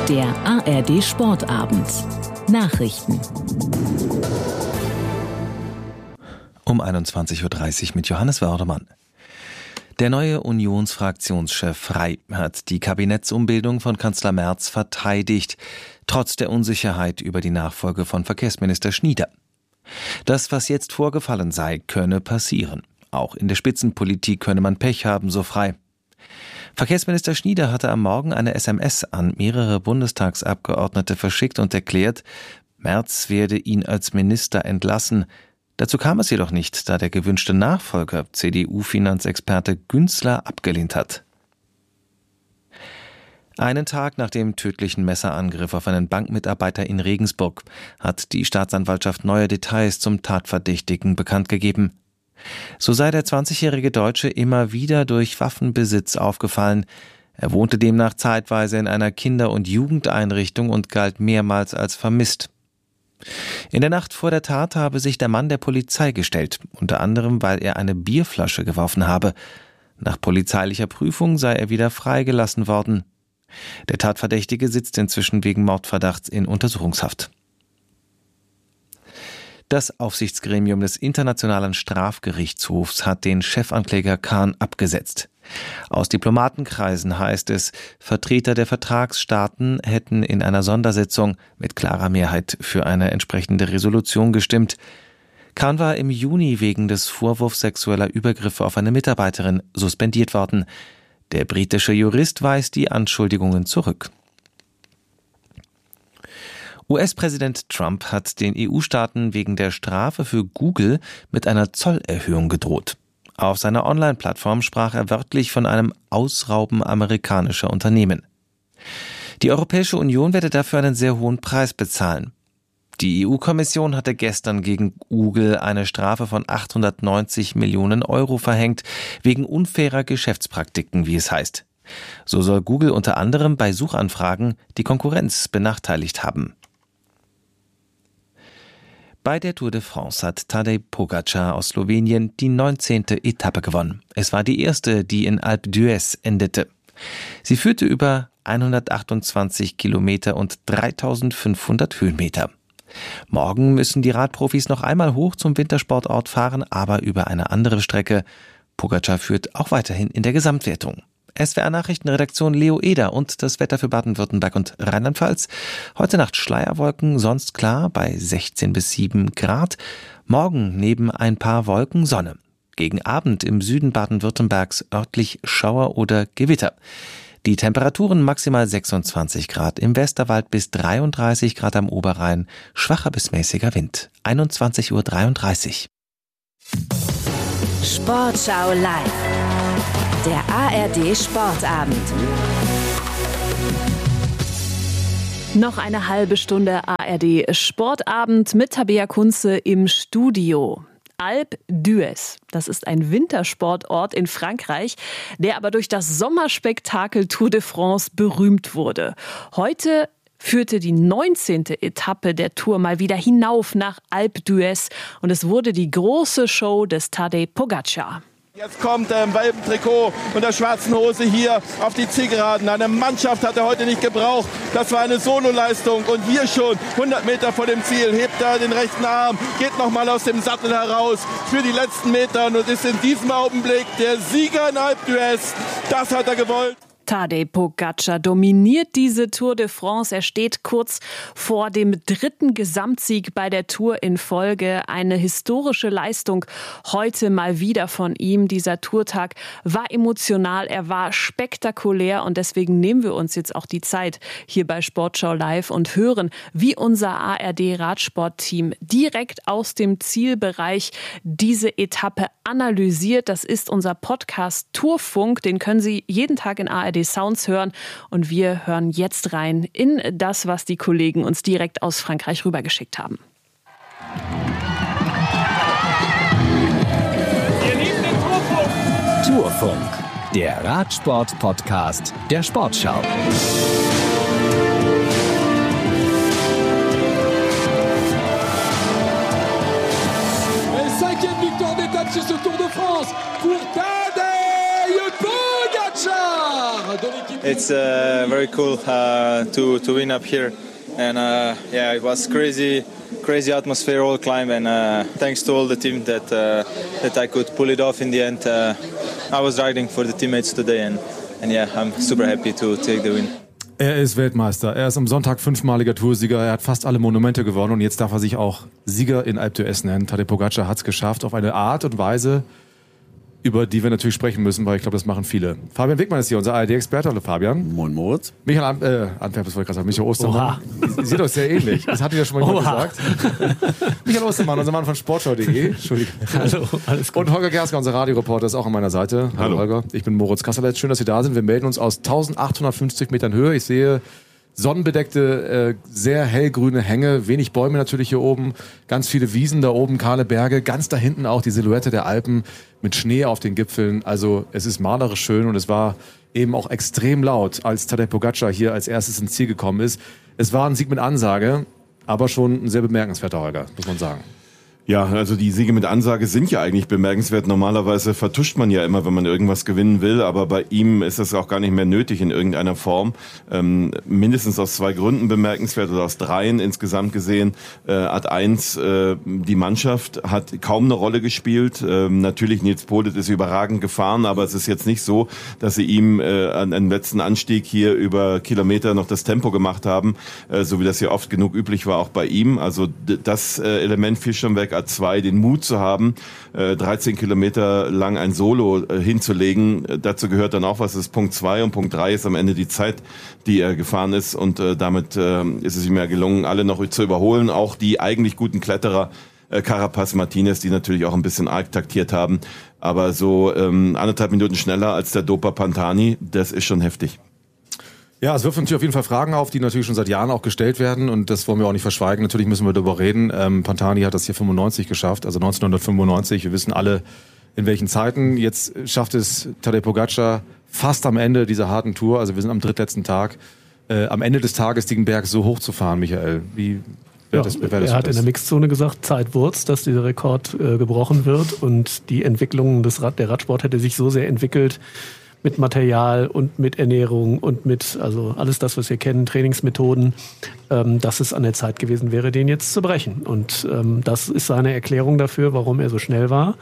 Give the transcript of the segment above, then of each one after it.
Der ARD Sportabend. Nachrichten. Um 21.30 Uhr mit Johannes Wördermann. Der neue Unionsfraktionschef Frey hat die Kabinettsumbildung von Kanzler Merz verteidigt, trotz der Unsicherheit über die Nachfolge von Verkehrsminister Schnieder. Das, was jetzt vorgefallen sei, könne passieren. Auch in der Spitzenpolitik könne man Pech haben, so Frey. Verkehrsminister Schnieder hatte am Morgen eine SMS an mehrere Bundestagsabgeordnete verschickt und erklärt, Merz werde ihn als Minister entlassen. Dazu kam es jedoch nicht, da der gewünschte Nachfolger, CDU-Finanzexperte Günzler, abgelehnt hat. Einen Tag nach dem tödlichen Messerangriff auf einen Bankmitarbeiter in Regensburg hat die Staatsanwaltschaft neue Details zum Tatverdächtigen bekannt gegeben. So sei der 20-jährige Deutsche immer wieder durch Waffenbesitz aufgefallen. Er wohnte demnach zeitweise in einer Kinder- und Jugendeinrichtung und galt mehrmals als vermisst. In der Nacht vor der Tat habe sich der Mann der Polizei gestellt, unter anderem, weil er eine Bierflasche geworfen habe. Nach polizeilicher Prüfung sei er wieder freigelassen worden. Der Tatverdächtige sitzt inzwischen wegen Mordverdachts in Untersuchungshaft. Das Aufsichtsgremium des Internationalen Strafgerichtshofs hat den Chefankläger Khan abgesetzt. Aus Diplomatenkreisen heißt es, Vertreter der Vertragsstaaten hätten in einer Sondersitzung mit klarer Mehrheit für eine entsprechende Resolution gestimmt. Khan war im Juni wegen des Vorwurfs sexueller Übergriffe auf eine Mitarbeiterin suspendiert worden. Der britische Jurist weist die Anschuldigungen zurück. US-Präsident Trump hat den EU-Staaten wegen der Strafe für Google mit einer Zollerhöhung gedroht. Auf seiner Online-Plattform sprach er wörtlich von einem Ausrauben amerikanischer Unternehmen. Die Europäische Union werde dafür einen sehr hohen Preis bezahlen. Die EU-Kommission hatte gestern gegen Google eine Strafe von 890 Millionen Euro verhängt, wegen unfairer Geschäftspraktiken, wie es heißt. So soll Google unter anderem bei Suchanfragen die Konkurrenz benachteiligt haben. Bei der Tour de France hat Tadej Pogačar aus Slowenien die 19. Etappe gewonnen. Es war die erste, die in Alpe d'Huez endete. Sie führte über 128 Kilometer und 3500 Höhenmeter. Morgen müssen die Radprofis noch einmal hoch zum Wintersportort fahren, aber über eine andere Strecke. Pogačar führt auch weiterhin in der Gesamtwertung. SWR-Nachrichtenredaktion Leo Eder und das Wetter für Baden-Württemberg und Rheinland-Pfalz. Heute Nacht Schleierwolken, sonst klar bei 16 bis 7 Grad. Morgen neben ein paar Wolken Sonne. Gegen Abend im Süden Baden-Württembergs örtlich Schauer oder Gewitter. Die Temperaturen maximal 26 Grad im Westerwald bis 33 Grad am Oberrhein. Schwacher bis mäßiger Wind. 21.33 Uhr. Sportschau live. Der ARD Sportabend. Noch eine halbe Stunde ARD Sportabend mit Tabea Kunze im Studio. Alpe d'Huez, das ist ein Wintersportort in Frankreich, der aber durch das Sommerspektakel Tour de France berühmt wurde. Heute führte die 19. Etappe der Tour mal wieder hinauf nach Alpe d'Huez und es wurde die große Show des Tadej Pogačar. Jetzt kommt er im Welpentrikot und der schwarzen Hose hier auf die Zielgeraden. Eine Mannschaft hat er heute nicht gebraucht. Das war eine Sololeistung. Und hier schon 100 Meter vor dem Ziel hebt er den rechten Arm, geht nochmal aus dem Sattel heraus für die letzten Meter und ist in diesem Augenblick der Sieger in Alpe d'Huez. Das hat er gewollt. Tadej Pogačar dominiert diese Tour de France. Er steht kurz vor dem 3. Gesamtsieg bei der Tour in Folge. Eine historische Leistung heute mal wieder von ihm. Dieser Tourtag war emotional, er war spektakulär und deswegen nehmen wir uns jetzt auch die Zeit hier bei Sportschau Live und hören, wie unser ARD-Radsportteam direkt aus dem Zielbereich diese Etappe analysiert. Das ist unser Podcast Tourfunk. Den können Sie jeden Tag in ARD Sounds hören und wir hören jetzt rein in das, was die Kollegen uns direkt aus Frankreich rübergeschickt haben. Wir lieben den Tourfunk. Tourfunk, der Radsport-Podcast der Sportschau. Cinquième victoire d'étape sur ce Tour de France pour Tadej Pogačar. It's very cool to win up here, and it was crazy atmosphere all climb, and thanks to all the team that I could pull it off in the end. I was riding for the teammates today, and I'm super happy to take the win. Er ist Weltmeister. Er ist am Sonntag 5-maliger Toursieger. Er hat fast alle Monumente gewonnen und jetzt darf er sich auch Sieger in Alpe d'Huez nennen. Tadej Pogačar hat es geschafft auf eine Art und Weise, über die wir natürlich sprechen müssen, weil ich glaube, das machen viele. Fabian Wegmann ist hier, unser ARD-Experte. Hallo Fabian. Moin Moritz. Michael Antwerp, das wollte ich gerade sagen. Michael Ostermann. Oha. Sieht euch sehr ähnlich. Das hatte ich ja schon mal gesagt. Michael Ostermann, unser Mann von Sportschau.de. Entschuldigung. Hallo, alles gut. Und Holger Gersker, unser Radioreporter, ist auch an meiner Seite. Hallo Holger. Ich bin Moritz Kasserletz. Schön, dass Sie da sind. Wir melden uns aus 1850 Metern Höhe. Ich sehe sonnenbedeckte, sehr hellgrüne Hänge, wenig Bäume natürlich hier oben, ganz viele Wiesen da oben, kahle Berge, ganz da hinten auch die Silhouette der Alpen mit Schnee auf den Gipfeln. Also es ist malerisch schön und es war eben auch extrem laut, als Tadej Pogačar hier als erstes ins Ziel gekommen ist. Es war ein Sieg mit Ansage, aber schon ein sehr bemerkenswerter, Holger, muss man sagen. Ja, also die Siege mit Ansage sind ja eigentlich bemerkenswert. Normalerweise vertuscht man ja immer, wenn man irgendwas gewinnen will, aber bei ihm ist das auch gar nicht mehr nötig in irgendeiner Form. Mindestens aus 2 Gründen bemerkenswert oder aus 3 insgesamt gesehen. Ad 1, die Mannschaft hat kaum eine Rolle gespielt. Natürlich, Nils Politt ist überragend gefahren, aber es ist jetzt nicht so, dass sie ihm an einem letzten Anstieg hier über Kilometer noch das Tempo gemacht haben, so wie das ja oft genug üblich war, auch bei ihm. Also das Element fiel schon weg. A2, den Mut zu haben, 13 Kilometer lang ein Solo hinzulegen. Dazu gehört dann auch was, das ist Punkt 2 und Punkt 3 ist am Ende die Zeit, die er gefahren ist und damit ist es ihm ja gelungen, alle noch zu überholen, auch die eigentlich guten Kletterer, Carapaz, Martinez, die natürlich auch ein bisschen arg taktiert haben, aber so 1,5 Minuten schneller als der Doper Pantani, das ist schon heftig. Ja, es wirft natürlich auf jeden Fall Fragen auf, die natürlich schon seit Jahren auch gestellt werden und das wollen wir auch nicht verschweigen. Natürlich müssen wir darüber reden. Pantani hat das hier 95 geschafft, also 1995. Wir wissen alle, in welchen Zeiten. Jetzt schafft es Tadej Pogačar fast am Ende dieser harten Tour, also wir sind am drittletzten Tag, am Ende des Tages den Berg so hoch zu fahren, Michael. Er hat in der Mixzone gesagt, Zeit wird's, dass dieser Rekord gebrochen wird und die Entwicklung der Radsport hätte sich so sehr entwickelt, mit Material und mit Ernährung und mit, also alles das, was wir kennen, Trainingsmethoden, dass es an der Zeit gewesen wäre, den jetzt zu brechen. Und das ist seine Erklärung dafür, warum er so schnell war.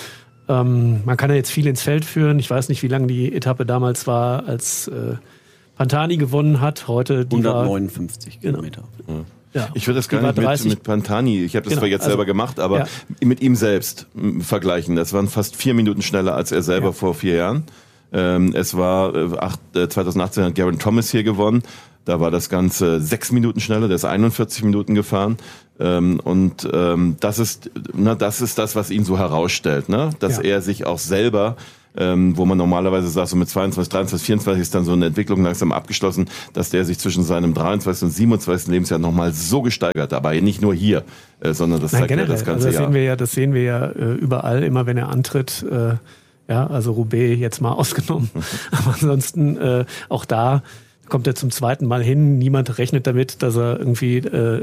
Man kann ja jetzt viel ins Feld führen. Ich weiß nicht, wie lange die Etappe damals war, als Pantani gewonnen hat. Heute 159 Kilometer. Genau. Ja. Ich würde das gar nicht mit Pantani, ich habe das zwar jetzt selber gemacht, aber mit ihm selbst vergleichen. Das waren fast 4 Minuten schneller als er selber vor 4 Jahren. Es war 2018 hat Geraint Thomas hier gewonnen. Da war das Ganze 6 Minuten schneller, der ist 41 Minuten gefahren. Das ist das, was ihn so herausstellt, ne? Dass er sich auch selber, wo man normalerweise sagt, so mit 22, 23, 24 ist dann so eine Entwicklung langsam abgeschlossen, dass der sich zwischen seinem 23. und 27. Lebensjahr nochmal so gesteigert, aber nicht nur hier, sondern das zeigt ja das ganze Jahr. Das sehen wir ja überall, immer wenn er antritt. Also Roubaix jetzt mal ausgenommen. Aber ansonsten auch da kommt er zum 2. Mal hin. Niemand rechnet damit, dass er irgendwie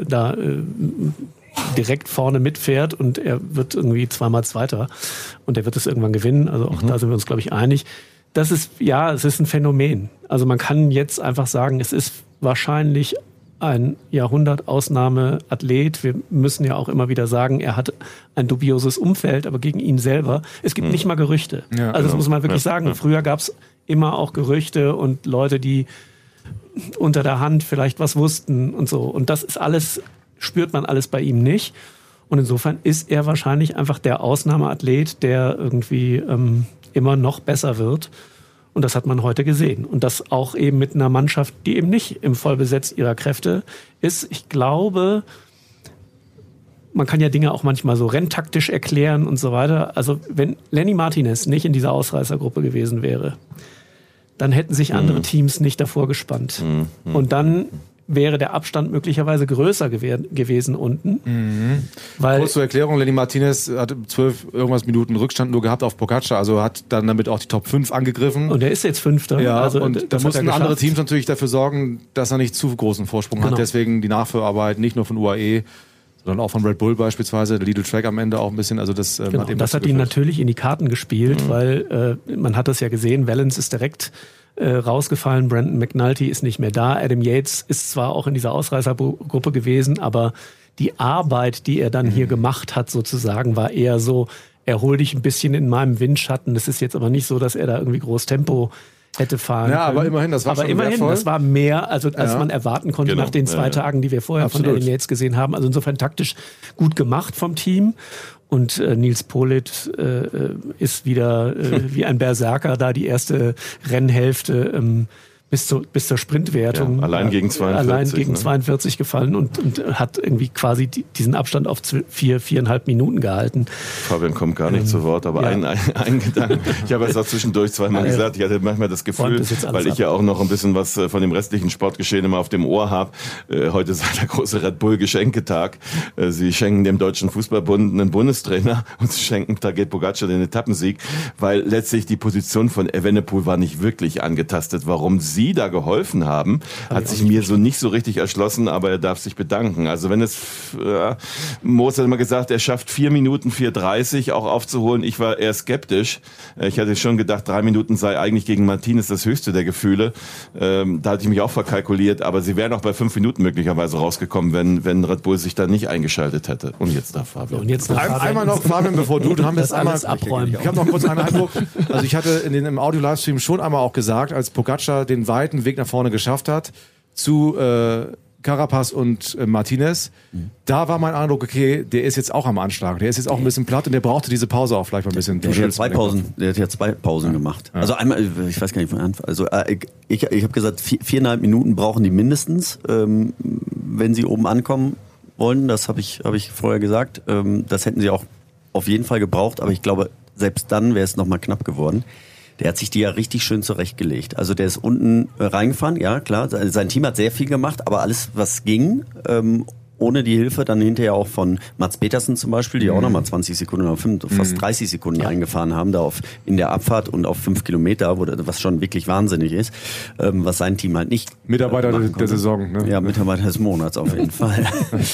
direkt vorne mitfährt und er wird irgendwie 2-mal Zweiter und er wird es irgendwann gewinnen. Also auch da sind wir uns, glaube ich, einig. Es ist ein Phänomen. Also man kann jetzt einfach sagen, es ist wahrscheinlich ein Jahrhundert-Ausnahme-Athlet. Wir müssen ja auch immer wieder sagen, er hat ein dubioses Umfeld, aber gegen ihn selber. Es gibt nicht mal Gerüchte. Ja, also das muss man wirklich sagen. Früher gab es immer auch Gerüchte und Leute, die unter der Hand vielleicht was wussten und so. Und das ist alles, spürt man alles bei ihm nicht. Und insofern ist er wahrscheinlich einfach der Ausnahmeathlet, der irgendwie immer noch besser wird. Und das hat man heute gesehen. Und das auch eben mit einer Mannschaft, die eben nicht im Vollbesitz ihrer Kräfte ist. Ich glaube, man kann ja Dinge auch manchmal so renntaktisch erklären und so weiter. Also wenn Lenny Martinez nicht in dieser Ausreißergruppe gewesen wäre, dann hätten sich andere Teams nicht davor gespannt. Und dann wäre der Abstand möglicherweise größer gewesen unten. Weil kurz zur Erklärung, Lenny Martinez hat 12 irgendwas Minuten Rückstand nur gehabt auf Pogačar, also hat dann damit auch die Top 5 angegriffen. Und er ist jetzt 5. Ja, also und da mussten andere Teams natürlich dafür sorgen, dass er nicht zu großen Vorsprung hat. Deswegen die Nachführarbeit, nicht nur von UAE, Sondern auch von Red Bull beispielsweise, der Lidl Track am Ende auch ein bisschen. Also das hat ihn natürlich in die Karten gespielt, weil man hat das ja gesehen, Wellens ist direkt rausgefallen, Brandon McNulty ist nicht mehr da, Adam Yates ist zwar auch in dieser Ausreißergruppe gewesen, aber die Arbeit, die er dann hier gemacht hat sozusagen, war eher so, erhol dich ein bisschen in meinem Windschatten. Das ist jetzt aber nicht so, dass er da irgendwie groß Tempo hätte fahren können. Aber immerhin, das war schon wertvoll. Das war mehr, als man erwarten konnte nach den 2 Tagen, die wir vorher von Adam Yates gesehen haben. Also insofern taktisch gut gemacht vom Team. Und Nils Politt ist wieder wie ein Berserker da die erste Rennhälfte bis zur Sprintwertung. Ja, allein gegen 42 gefallen und hat irgendwie quasi diesen Abstand auf 4,5 Minuten gehalten. Fabian kommt gar nicht zu Wort, aber ein Gedanke. Ich habe es auch zwischendurch zweimal gesagt, ich hatte manchmal das Gefühl, weil ich ja auch noch ein bisschen was von dem restlichen Sportgeschehen immer auf dem Ohr habe. Heute sei der große Red Bull Geschenketag. Sie schenken dem Deutschen Fußballbund einen Bundestrainer und sie schenken Tadej Pogačar den Etappensieg, weil letztlich die Position von Evenepoel war nicht wirklich angetastet. Warum Sie da geholfen haben, hat sich mir so nicht so richtig erschlossen, aber er darf sich bedanken. Also wenn es, Moos hat immer gesagt, er schafft 4 Minuten 4:30 auch aufzuholen. Ich war eher skeptisch. Ich hatte schon gedacht, 3 Minuten sei eigentlich gegen Martinez das höchste der Gefühle. Da hatte ich mich auch verkalkuliert, aber sie wären auch bei 5 Minuten möglicherweise rausgekommen, wenn Red Bull sich da nicht eingeschaltet hätte. Und jetzt darf Fabian. Und jetzt einmal noch, Fabian, bevor du haben das einmal abräumen. Ich habe noch kurz einen Eindruck. Also ich hatte im Audio-Livestream schon einmal auch gesagt, als Pogačar den weiten Weg nach vorne geschafft hat zu Carapaz und Martinez, da war mein Eindruck, okay, der ist jetzt auch am Anschlag, der ist jetzt auch ein bisschen platt und der brauchte diese Pause auch vielleicht mal ein bisschen. Der hat ja 2 Pausen gemacht. Ja. Also einmal, ich weiß gar nicht von Anfang, also ich habe gesagt, 4,5 Minuten brauchen die mindestens, wenn sie oben ankommen wollen, das habe ich vorher gesagt, das hätten sie auch auf jeden Fall gebraucht, aber ich glaube, selbst dann wäre es nochmal knapp geworden. Der hat sich die ja richtig schön zurechtgelegt. Also der ist unten reingefahren, ja klar. Sein Team hat sehr viel gemacht, aber alles, was ging, ohne die Hilfe dann hinterher auch von Mats Petersen zum Beispiel, die auch nochmal 20 Sekunden oder fast 30 Sekunden eingefahren haben, da in der Abfahrt und auf 5 Kilometer, was schon wirklich wahnsinnig ist, was sein Team halt nicht Mitarbeiter der Saison, ne? Ja, Mitarbeiter des Monats auf jeden Fall.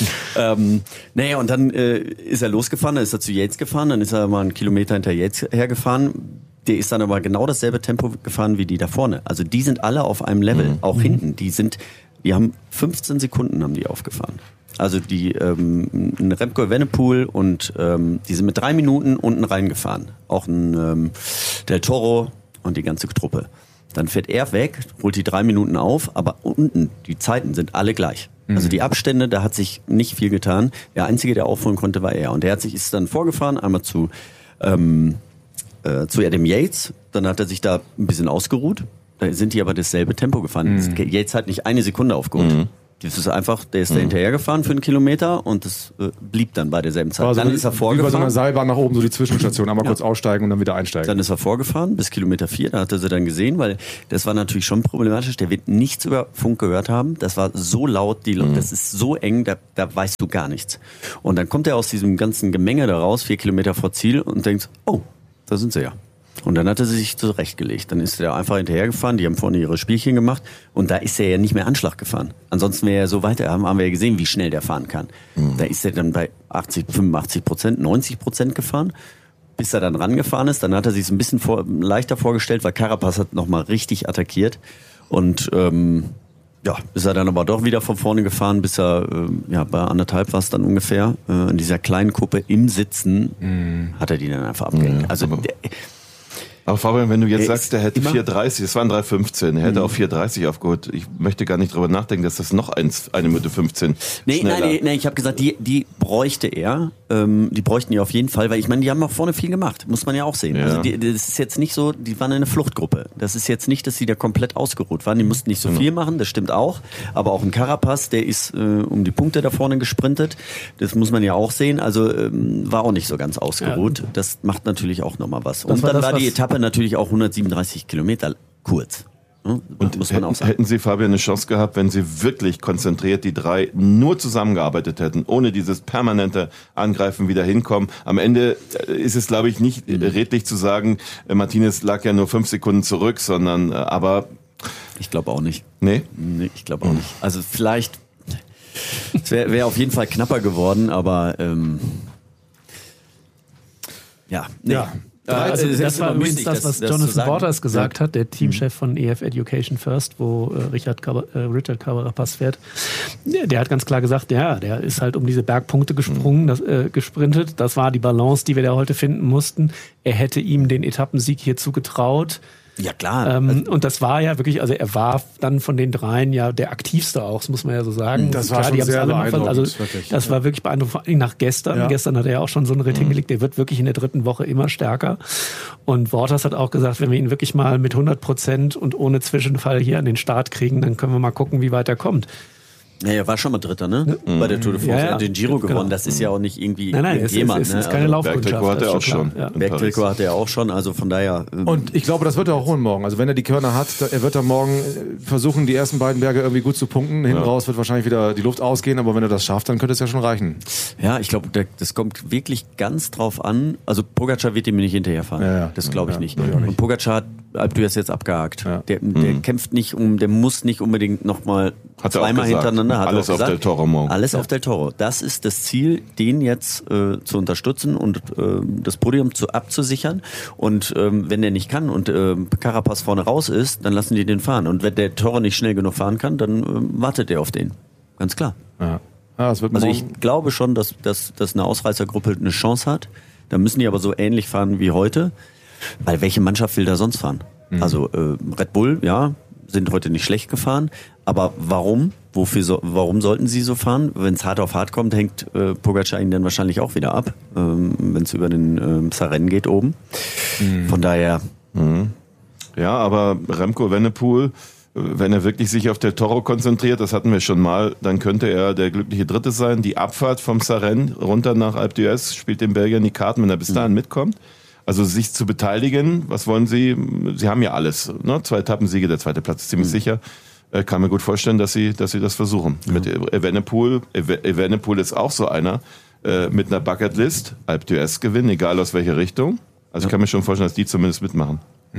Naja, und dann ist er losgefahren, dann ist er zu Yates gefahren, dann ist er mal einen Kilometer hinter Yates hergefahren. Der ist dann aber genau dasselbe Tempo gefahren wie die da vorne. Also die sind alle auf einem Level, auch hinten. Die haben 15 Sekunden haben die aufgefahren. Also die Remco Evenepoel und die sind mit 3 Minuten unten reingefahren. Auch ein Del Toro und die ganze Truppe. Dann fährt er weg, holt die 3 Minuten auf, aber unten, die Zeiten sind alle gleich. Also die Abstände, da hat sich nicht viel getan. Der Einzige, der aufholen konnte, war er. Und der ist dann vorgefahren, einmal zu Adam Yates, dann hat er sich da ein bisschen ausgeruht. Da sind die aber dasselbe Tempo gefahren. Yates hat nicht 1 Sekunde aufgeholt. Das ist einfach, der ist da hinterher gefahren für 1 Kilometer und das blieb dann bei derselben Zeit. Also dann ist er vorgefahren. Wie bei so einer Seilbahn nach oben, so die Zwischenstation, einmal kurz aussteigen und dann wieder einsteigen. Dann ist er vorgefahren bis Kilometer 4, da hat er sie dann gesehen, weil das war natürlich schon problematisch. Der wird nichts über Funk gehört haben. Das war so laut, das ist so eng, da weißt du gar nichts. Und dann kommt er aus diesem ganzen Gemenge da raus, 4 Kilometer vor Ziel und denkt, oh, da sind sie ja. Und dann hat er sich zurechtgelegt. Dann ist er einfach hinterhergefahren, die haben vorne ihre Spielchen gemacht und da ist er ja nicht mehr Anschlag gefahren. Ansonsten wäre er so weiter, haben wir ja gesehen, wie schnell der fahren kann. Da ist er dann bei 85%, 90% gefahren, bis er dann rangefahren ist. Dann hat er sich so ein bisschen leichter vorgestellt, weil Carapaz hat nochmal richtig attackiert und ist er dann aber doch wieder von vorne gefahren, bis er bei 1,5 war es dann ungefähr. In dieser kleinen Kuppe im Sitzen hat er die dann einfach abgehängt. Also aber Fabian, wenn du jetzt sagst, der hätte 4,30, es waren 3,15, er hätte auch 4,30 aufgeholt. Ich möchte gar nicht drüber nachdenken, dass das noch 1 Minute 15 Nee, ich habe gesagt, die bräuchte er. Die bräuchten die auf jeden Fall, weil ich meine, die haben auch vorne viel gemacht, muss man ja auch sehen. Ja. Also das ist jetzt nicht so, die waren eine Fluchtgruppe. Das ist jetzt nicht, dass sie da komplett ausgeruht waren. Die mussten nicht so viel machen, das stimmt auch. Aber auch ein Carapaz, der ist um die Punkte da vorne gesprintet. Das muss man ja auch sehen. Also war auch nicht so ganz ausgeruht. Ja. Das macht natürlich auch nochmal was. Und dann war die Etappe natürlich auch 137 Kilometer kurz. Und muss man auch sagen. Hätten Sie, Fabian, eine Chance gehabt, wenn Sie wirklich konzentriert die 3 nur zusammengearbeitet hätten, ohne dieses permanente Angreifen wieder hinkommen. Am Ende ist es, glaube ich, nicht redlich zu sagen, Martinez lag ja nur 5 Sekunden zurück, sondern aber... Ich glaube auch nicht. Nee? Nee, ich glaube auch nicht. Also vielleicht Wäre auf jeden Fall knapper geworden, aber ja. Also das war übrigens das, was Jonathan Waters gesagt hat, der Teamchef von EF Education First, wo Richard Carapaz fährt. Der hat ganz klar gesagt, ja, der ist halt um diese Bergpunkte gesprintet. Das war die Balance, die wir da heute finden mussten. Er hätte ihm den Etappensieg hier zugetraut. Ja, klar. Und das war ja wirklich, also er war dann von den dreien ja der aktivste auch, das muss man ja so sagen. Das war schon sehr beeindruckend. Also das war wirklich beeindruckend, vor allem nach gestern. Ja. Gestern hat er ja auch schon so einen Ritt hingelegt, der wird wirklich in der dritten Woche immer stärker. Und Waters hat auch gesagt, wenn wir ihn wirklich mal mit 100% und ohne Zwischenfall hier an den Start kriegen, dann können wir mal gucken, wie weit er kommt. Ja, er war schon mal Dritter, ne? Bei der Tour de France. Er hat den Giro gewonnen. Das ist ja auch nicht irgendwie jemand. Es ist keine Laufkundschaft. Bergtrikot hat er auch schon. Ja. Bergtrikot hat er auch schon, also von daher. Und ich glaube, das wird er auch holen morgen. Also wenn er die Körner hat, er wird dann morgen versuchen, die ersten beiden Berge irgendwie gut zu punkten. Hinten raus wird wahrscheinlich wieder die Luft ausgehen, aber wenn er das schafft, dann könnte es ja schon reichen. Ja, ich glaube, das kommt wirklich ganz drauf an. Also Pogacar wird ihm nicht hinterherfahren. Ja. Das glaube ich nicht. Und Pogacar hat Alpe d'Huez jetzt abgehakt. Ja. Der kämpft nicht der muss nicht unbedingt nochmal zweimal hintereinander. Alles auf Del Toro morgen. Alles auf Del Toro. Das ist das Ziel, den jetzt zu unterstützen und das Podium abzusichern. Und wenn der nicht kann und Carapaz vorne raus ist, dann lassen die den fahren. Und wenn der Toro nicht schnell genug fahren kann, dann wartet der auf den. Ganz klar. Ja. Das wird also ich glaube schon, dass eine Ausreißergruppe eine Chance hat. Da müssen die aber so ähnlich fahren wie heute. Weil welche Mannschaft will da sonst fahren? Also Red Bull, ja, sind heute nicht schlecht gefahren. Aber warum? Warum sollten sie so fahren? Wenn es hart auf hart kommt, hängt Pogacar ihn dann wahrscheinlich auch wieder ab, wenn es über den Sarren geht oben. Von daher. Ja, aber Remco Evenepoel, wenn er wirklich sich auf Del Toro konzentriert, das hatten wir schon mal, dann könnte er der glückliche Dritte sein. Die Abfahrt vom Sarren runter nach Alpe d'Huez spielt den Belgiern die Karten, wenn er bis dahin mitkommt. Also sich zu beteiligen, was wollen Sie? Sie haben ja alles, ne? 2 Etappensiege, der zweite Platz ist ziemlich sicher. Kann mir gut vorstellen, dass sie das versuchen. Ja. Mit Evenepoel. Evenepoel ist auch so einer mit einer Bucketlist, Alpe d'Huez gewinnen, egal aus welcher Richtung. Also ich kann mir schon vorstellen, dass die zumindest mitmachen.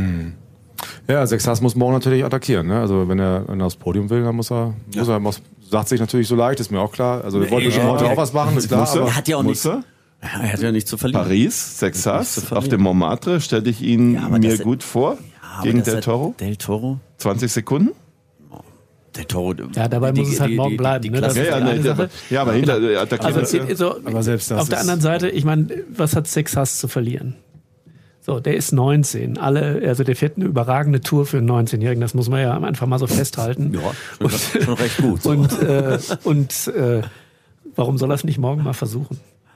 Ja, Sexas muss morgen natürlich attackieren. Ne? Also wenn er aufs Podium will, dann muss er sagt sich natürlich so leicht, ist mir auch klar. Also wir wollten schon heute auch was machen, ist klar. Aber er hat ja auch nichts. Er hat ja nichts zu verlieren. Paris, Sexas, auf dem Montmartre stelle ich ihn mir gut vor. Gegen Del Toro. Del Toro. 20 Sekunden. Del Toro. Ja, dabei muss es halt morgen bleiben. Das ist eine Sache. Ja, aber hinter aber selbst das auf der anderen Seite, ich meine, was hat Sexas zu verlieren? So, der ist 19. Also der fährt eine überragende Tour für einen 19-Jährigen. Das muss man ja einfach mal so festhalten. Ja, schon recht gut. So. Und warum soll er es nicht morgen mal versuchen?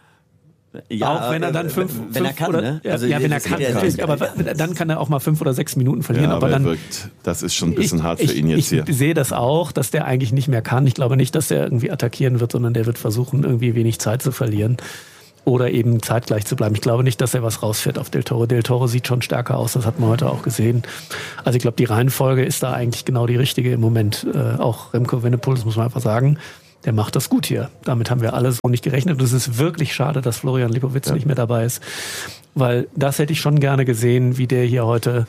Ja, auch wenn er dann wenn er kann, oder, ne? Also wenn er kann, aber dann kann er auch mal 5 oder 6 Minuten verlieren. Ja, aber dann das ist schon ein bisschen hart für ihn jetzt hier. Ich sehe das auch, dass der eigentlich nicht mehr kann. Ich glaube nicht, dass der irgendwie attackieren wird, sondern der wird versuchen, irgendwie wenig Zeit zu verlieren oder eben zeitgleich zu bleiben. Ich glaube nicht, dass er was rausfährt auf Del Toro. Del Toro sieht schon stärker aus, das hat man heute auch gesehen. Also ich glaube, die Reihenfolge ist da eigentlich genau die richtige im Moment. Auch Remco Evenepoel, das muss man einfach sagen. Der macht das gut hier. Damit haben wir alle so nicht gerechnet. Und es ist wirklich schade, dass Florian Lipowitz nicht mehr dabei ist. Weil das hätte ich schon gerne gesehen, wie der hier heute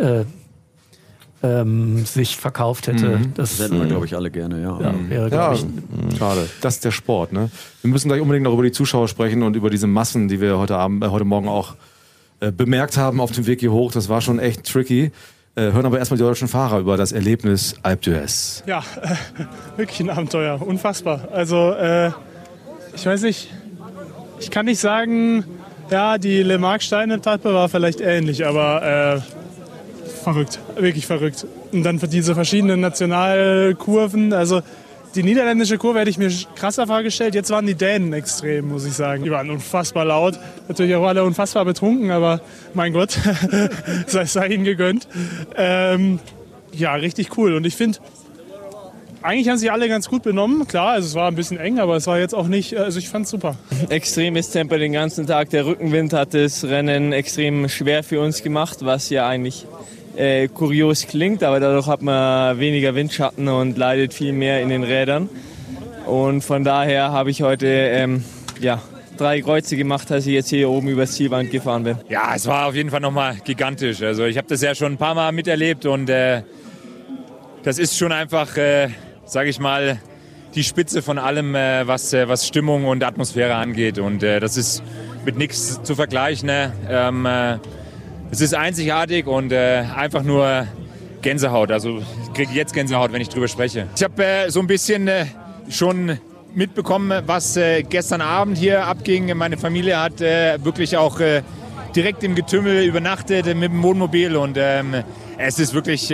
sich verkauft hätte. Das hätten wir, glaube ich, alle gerne, ja. Wäre, schade. Das ist der Sport, ne? Wir müssen gleich unbedingt noch über die Zuschauer sprechen und über diese Massen, die wir heute Morgen auch bemerkt haben auf dem Weg hier hoch. Das war schon echt tricky. Hören aber erstmal die deutschen Fahrer über das Erlebnis Alpe d'Huez. Ja, wirklich ein Abenteuer. Unfassbar. Also, ich weiß nicht, ich kann nicht sagen, ja, die Le Marc-Stein-Etappe war vielleicht ähnlich, aber verrückt, wirklich verrückt. Und dann für diese verschiedenen Nationalkurven, also die niederländische Kurve hätte ich mir krasser vorgestellt. Jetzt waren die Dänen extrem, muss ich sagen. Die waren unfassbar laut. Natürlich auch alle unfassbar betrunken, aber mein Gott, sei ihnen gegönnt. Ja, richtig cool. Und ich finde, eigentlich haben sich alle ganz gut benommen. Klar, also es war ein bisschen eng, aber es war jetzt auch nicht, also ich fand es super. Extremes Tempo den ganzen Tag. Der Rückenwind hat das Rennen extrem schwer für uns gemacht, was ja eigentlich kurios klingt, aber dadurch hat man weniger Windschatten und leidet viel mehr in den Rädern. Und von daher habe ich heute 3 Kreuze gemacht, als ich jetzt hier oben übers Zielwand gefahren bin. Ja, es war auf jeden Fall nochmal gigantisch. Also ich habe das ja schon ein paar Mal miterlebt und das ist schon einfach, sage ich mal, die Spitze von allem, was Stimmung und Atmosphäre angeht. Und das ist mit nichts zu vergleichen. Ne? Es ist einzigartig und einfach nur Gänsehaut. Also ich kriege jetzt Gänsehaut, wenn ich drüber spreche. Ich habe so ein bisschen schon mitbekommen, was gestern Abend hier abging. Meine Familie hat wirklich auch direkt im Getümmel übernachtet mit dem Wohnmobil. Und es ist wirklich,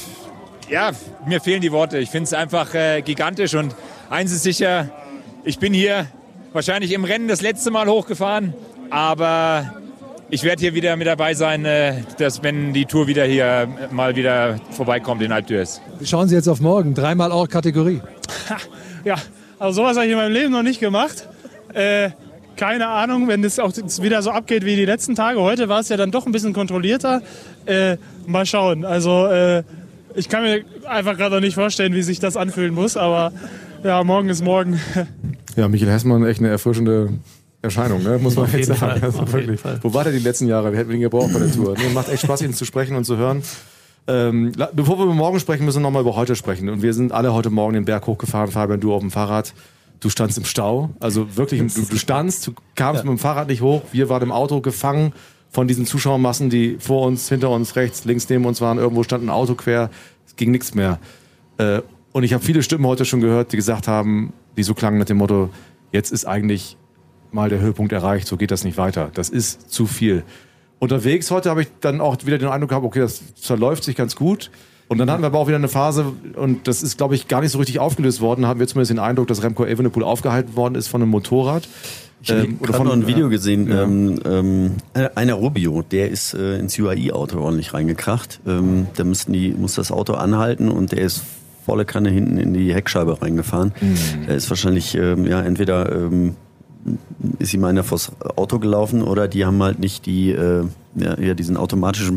mir fehlen die Worte. Ich finde es einfach gigantisch. Und eins ist sicher, ich bin hier wahrscheinlich im Rennen das letzte Mal hochgefahren. Aber ich werde hier wieder mit dabei sein, wenn die Tour wieder hier mal wieder vorbeikommt in Alpe d'Huez. Schauen Sie jetzt auf morgen, 3-mal Or-Kategorie. Ja, also sowas habe ich in meinem Leben noch nicht gemacht. Keine Ahnung, wenn es auch wieder so abgeht wie die letzten Tage. Heute war es ja dann doch ein bisschen kontrollierter. Mal schauen. Also ich kann mir einfach gerade noch nicht vorstellen, wie sich das anfühlen muss. Aber ja, morgen ist morgen. Ja, Michael Hessmann, echt eine erfrischende Erscheinung, ne? Muss man Auf jetzt jeden sagen. Fall, Also auf jeden Fall. Wo war der die letzten Jahre? Wir hätten ihn gebraucht bei der Tour. Nee, macht echt Spaß, ihn zu sprechen und zu hören. Bevor wir über morgen sprechen, müssen wir nochmal über heute sprechen. Und wir sind alle heute Morgen den Berg hochgefahren, Fabian, du auf dem Fahrrad. Du standst im Stau, also wirklich, du standst, du kamst mit dem Fahrrad nicht hoch. Wir waren im Auto gefangen von diesen Zuschauermassen, die vor uns, hinter uns, rechts, links neben uns waren. Irgendwo stand ein Auto quer, es ging nichts mehr. Und ich habe viele Stimmen heute schon gehört, die gesagt haben, die so klangen mit dem Motto, jetzt ist eigentlich mal der Höhepunkt erreicht, so geht das nicht weiter. Das ist zu viel. Unterwegs heute habe ich dann auch wieder den Eindruck gehabt, okay, das verläuft sich ganz gut. Und dann hatten wir aber auch wieder eine Phase, und das ist, glaube ich, gar nicht so richtig aufgelöst worden, da hatten wir zumindest den Eindruck, dass Remco Evenepoel aufgehalten worden ist von einem Motorrad. Ich habe noch ein Video gesehen, einer Rubio, der ist ins UAE-Auto ordentlich reingekracht. Da muss das Auto anhalten und der ist volle Kanne hinten in die Heckscheibe reingefahren. Der ist wahrscheinlich, entweder ist ihm einer vors Auto gelaufen oder die haben halt nicht diesen automatischen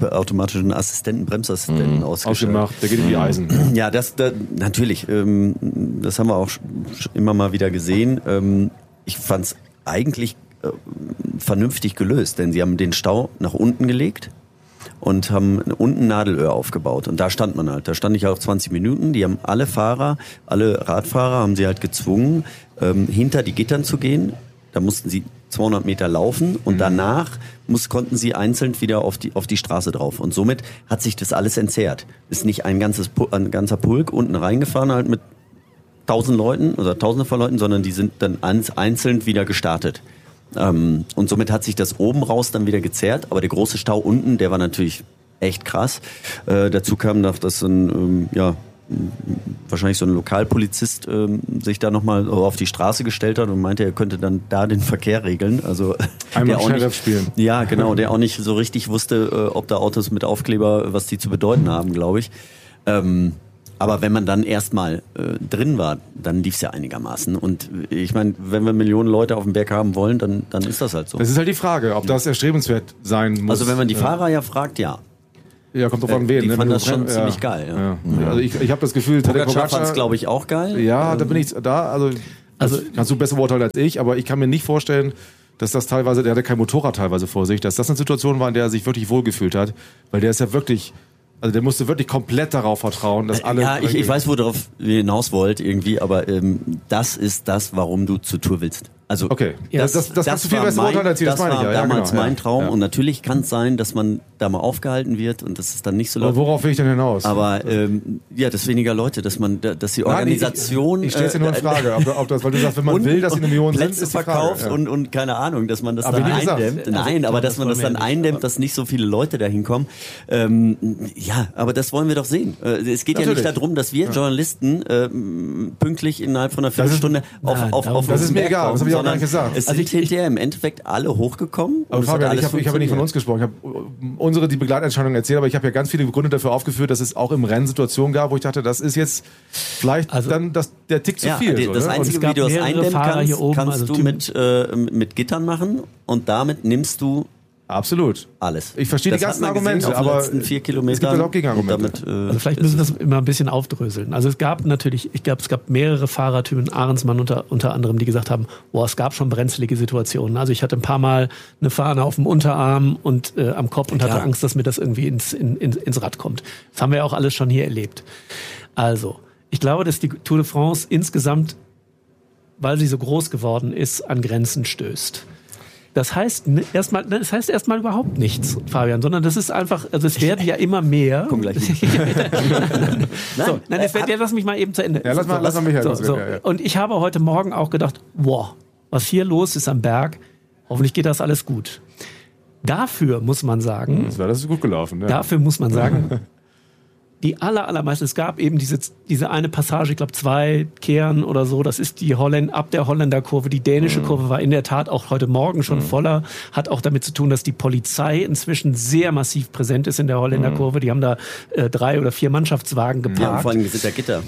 Bremsassistenten ausgemacht. Der geht in die Eisen. Ja, natürlich. Das haben wir auch immer mal wieder gesehen. Ich fand es eigentlich vernünftig gelöst, denn sie haben den Stau nach unten gelegt und haben unten Nadelöhr aufgebaut. Und da stand man halt. Da stand ich auch 20 Minuten. Die haben alle Radfahrer haben sie halt gezwungen, hinter die Gittern zu gehen. Da mussten sie 200 Meter laufen und danach konnten sie einzeln wieder auf die Straße drauf. Und somit hat sich das alles entzerrt. Ist nicht ein ganzer Pulk unten reingefahren, halt mit 1000 Leuten oder Tausende von Leuten, sondern die sind dann einzeln wieder gestartet. Und somit hat sich das oben raus dann wieder gezerrt. Aber der große Stau unten, der war natürlich echt krass. Dazu kam noch, dass wahrscheinlich so ein Lokalpolizist sich da nochmal auf die Straße gestellt hat und meinte, er könnte dann da den Verkehr regeln. Also einmal Sheriff spielen. Ja, genau, der auch nicht so richtig wusste, ob da Autos mit Aufkleber, was die zu bedeuten haben, glaube ich. Aber wenn man dann erstmal drin war, dann lief es ja einigermaßen. Und ich meine, wenn wir Millionen Leute auf dem Berg haben wollen, dann ist das halt so. Das ist halt die Frage, ob das erstrebenswert sein muss. Also wenn man die Fahrer ja fragt, ja. Ja, kommt drauf an wen. Die fanden das schon ziemlich geil. Ja. Also ich habe das Gefühl, Pogacar fand es, glaube ich, auch geil. Ja, da bin ich da. Also kannst du besser beurteilen als ich, aber ich kann mir nicht vorstellen, dass das teilweise, der hatte kein Motorrad teilweise vor sich, dass das eine Situation war, in der er sich wirklich wohlgefühlt hat, weil der ist ja wirklich, also der musste wirklich komplett darauf vertrauen, dass alle... Ja, ich weiß, worauf ihr hinaus wollt irgendwie, aber das ist das, warum du zur Tour willst. Also okay, das kannst du viel besser beurteilen als ich, das meine ich ja. Das war damals mein Traum ja. Und natürlich kann es sein, dass man da mal aufgehalten wird und dass es dann nicht so läuft. Aber worauf will ich denn hinaus? Aber dass weniger Leute, dass die Organisation... Ich stelle es dir nur in Frage, ob das, weil du sagst, wenn man will, dass die eine Million sind, ist die Frage. Verkauft ja. und keine Ahnung, dass man das dann eindämmt. Nein, aber dass man das dann eindämmt, dass nicht so viele Leute da hinkommen. Ja, aber das wollen wir doch sehen. Es geht ja nicht darum, dass wir Journalisten pünktlich innerhalb von einer Viertelstunde auf das ist mir egal, das habe ich auch gar nicht gesagt. Es sind hinterher im Endeffekt alle hochgekommen. Aber Fabian, ich habe ja nicht von uns gesprochen. Ich habe die Begleitentscheidung erzählt, aber ich habe ja ganz viele Gründe dafür aufgeführt, dass es auch im Rennen Situationen gab, wo ich dachte, das ist jetzt vielleicht dann der Tick zu viel. Das Einzige, wie du das eindämmen kannst du mit Gittern machen und damit nimmst du absolut alles. Ich verstehe die ganzen Argumente, aber es gibt auch Gegenargumente. Also vielleicht müssen wir das immer ein bisschen aufdröseln. Also es gab natürlich, es gab mehrere Fahrertypen, Ahrensmann unter anderem, die gesagt haben, es gab schon brenzlige Situationen. Also ich hatte ein paar Mal eine Fahne auf dem Unterarm und am Kopf und hatte Angst, dass mir das irgendwie ins Rad kommt. Das haben wir ja auch alles schon hier erlebt. Also Ich glaube, dass die Tour de France insgesamt, weil sie so groß geworden ist, an Grenzen stößt. Das heißt erstmal überhaupt nichts, Fabian, sondern das ist einfach, also es werden ja immer mehr. Komm gleich. Lass mich mal eben zu Ende. Ja, lass mal Michael so. Ja. Und ich habe heute Morgen auch gedacht, wow, was hier los ist am Berg, hoffentlich geht das alles gut. Dafür muss man sagen, das ist gut gelaufen. Ja. Dafür muss man sagen, die allermeisten, es gab eben diese eine Passage, ich glaube 2 Kehren oder so, das ist die ab der Holländerkurve. Die dänische Kurve war in der Tat auch heute Morgen schon voller, hat auch damit zu tun, dass die Polizei inzwischen sehr massiv präsent ist in der Holländerkurve. Die haben da 3 oder 4 Mannschaftswagen geparkt. Ja, vor allem sind da Gitter.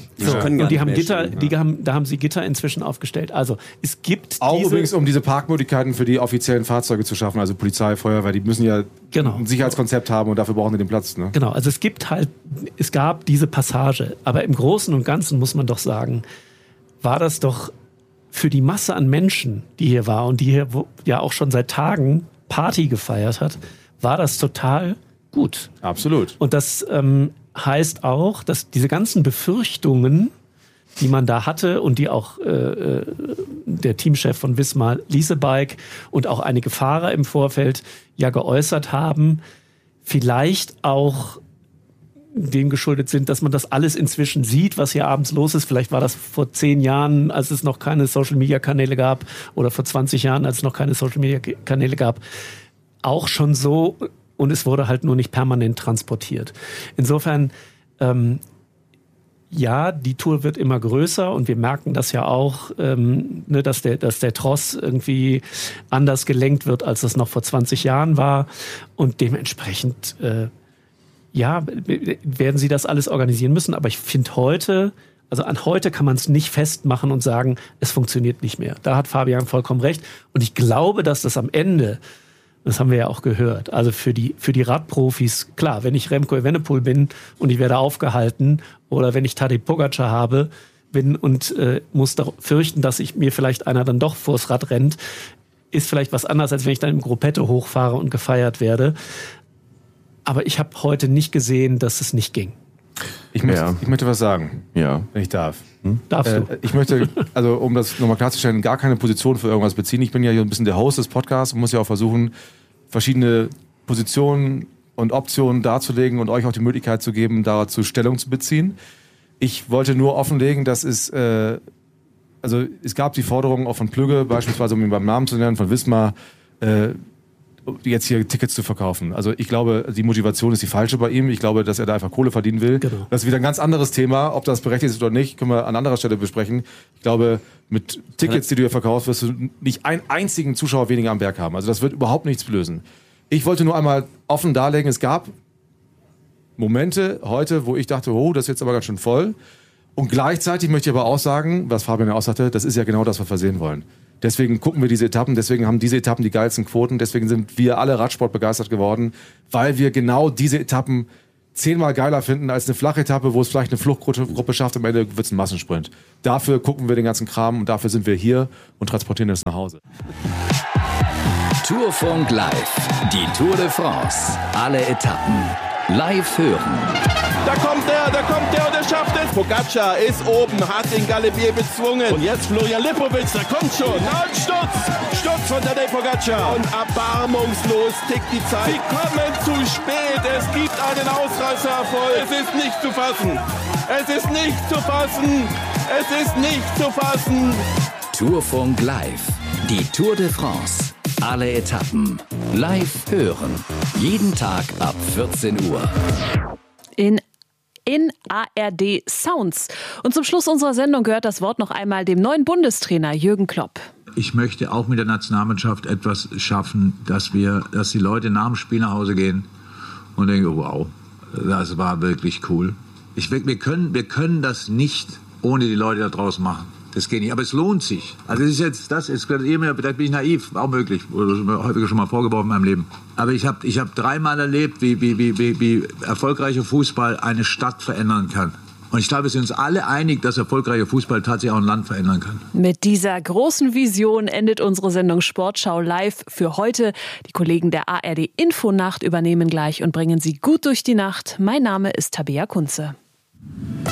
Da haben sie Gitter inzwischen aufgestellt. Also es gibt auch übrigens, um diese Parkmöglichkeiten für die offiziellen Fahrzeuge zu schaffen, also Polizei, Feuerwehr, die müssen ja ein Sicherheitskonzept haben und dafür brauchen sie den Platz. Ne? Genau, also es gab diese Passage, aber im Großen und Ganzen muss man doch sagen, war das doch für die Masse an Menschen, die hier war und die hier ja auch schon seit Tagen Party gefeiert hat, war das total gut. Absolut. Und das heißt auch, dass diese ganzen Befürchtungen, die man da hatte und die auch der Teamchef von Wismar Leasebike und auch einige Fahrer im Vorfeld ja geäußert haben, vielleicht auch dem geschuldet sind, dass man das alles inzwischen sieht, was hier abends los ist. Vielleicht war das vor 10 Jahren, als es noch keine Social-Media-Kanäle gab, oder vor 20 Jahren, als es noch keine Social-Media-Kanäle gab, auch schon so, und es wurde halt nur nicht permanent transportiert. Insofern, ja, die Tour wird immer größer und wir merken das ja auch, dass der Tross irgendwie anders gelenkt wird, als es noch vor 20 Jahren war, und dementsprechend werden sie das alles organisieren müssen. Aber ich finde an heute kann man es nicht festmachen und sagen, es funktioniert nicht mehr. Da hat Fabian vollkommen recht. Und ich glaube, dass das am Ende, das haben wir ja auch gehört, also für die Radprofis, klar, wenn ich Remco Evenepoel bin und ich werde aufgehalten, oder wenn ich Tadej Pogačar bin und muss fürchten, dass mir vielleicht einer dann doch vors Rad rennt, ist vielleicht was anderes, als wenn ich dann im Gruppetto hochfahre und gefeiert werde. Aber ich habe heute nicht gesehen, dass es nicht ging. Ich möchte was sagen, wenn ich darf. Darfst du? Ich möchte, also um das nochmal klarzustellen, gar keine Position für irgendwas beziehen. Ich bin ja hier ein bisschen der Host des Podcasts und muss ja auch versuchen, verschiedene Positionen und Optionen darzulegen und euch auch die Möglichkeit zu geben, dazu Stellung zu beziehen. Ich wollte nur offenlegen, dass es gab die Forderung auch von Plügge, beispielsweise, um ihn beim Namen zu nennen, von Wismar, jetzt hier Tickets zu verkaufen. Also ich glaube, die Motivation ist die falsche bei ihm. Ich glaube, dass er da einfach Kohle verdienen will. Genau. Das ist wieder ein ganz anderes Thema. Ob das berechtigt ist oder nicht, können wir an anderer Stelle besprechen. Ich glaube, mit Tickets, die du hier verkaufst, wirst du nicht einen einzigen Zuschauer weniger am Berg haben. Also das wird überhaupt nichts lösen. Ich wollte nur einmal offen darlegen, es gab Momente heute, wo ich dachte, oh, das ist jetzt aber ganz schön voll. Und gleichzeitig möchte ich aber auch sagen, was Fabian ja auch sagte, das ist ja genau das, was wir sehen wollen. Deswegen gucken wir diese Etappen, deswegen haben diese Etappen die geilsten Quoten, deswegen sind wir alle Radsport begeistert geworden, weil wir genau diese Etappen 10-mal geiler finden als eine flache Etappe, wo es vielleicht eine Fluchtgruppe schafft, am Ende wird es ein Massensprint. Dafür gucken wir den ganzen Kram und dafür sind wir hier und transportieren das nach Hause. Tourfunk Live, die Tour de France, alle Etappen live hören. Da kommt der und er schafft es. Pogačar ist oben, hat den Galibier bezwungen. Und jetzt Florian Lipovic, da kommt schon. Und Sturz von Tadej Pogačar. Und erbarmungslos tickt die Zeit. Sie kommen zu spät. Es gibt einen Ausreißererfolg. Es ist nicht zu fassen. Es ist nicht zu fassen. Es ist nicht zu fassen. Tourfunk Live, die Tour de France. Alle Etappen live hören. Jeden Tag ab 14 Uhr. In ARD Sounds. Und zum Schluss unserer Sendung gehört das Wort noch einmal dem neuen Bundestrainer Jürgen Klopp. Ich möchte auch mit der Nationalmannschaft etwas schaffen, dass die Leute nach dem Spiel nach Hause gehen und denken, wow, das war wirklich cool. Wir können das nicht ohne die Leute da draußen machen. Das geht nicht, aber es lohnt sich. Also da bin ich naiv, auch möglich, oder mir häufiger schon mal vorgeworfen in meinem Leben. Aber ich hab 3-mal erlebt, wie erfolgreicher Fußball eine Stadt verändern kann. Und ich glaube, wir sind uns alle einig, dass erfolgreicher Fußball tatsächlich auch ein Land verändern kann. Mit dieser großen Vision endet unsere Sendung Sportschau live für heute. Die Kollegen der ARD Infonacht übernehmen gleich und bringen Sie gut durch die Nacht. Mein Name ist Tabea Kunze.